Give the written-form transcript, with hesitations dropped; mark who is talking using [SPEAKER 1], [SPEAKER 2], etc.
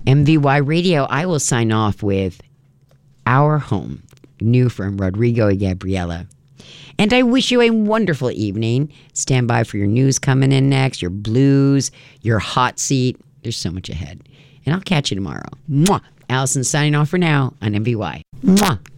[SPEAKER 1] MVY Radio, I will sign off with Our Home, new from Rodrigo and Gabriela. And I wish you a wonderful evening. Stand by for your news coming in next, your blues, your hot seat. There's so much ahead. And I'll catch you tomorrow. Mwah. Allison signing off for now on MVY. Mwah.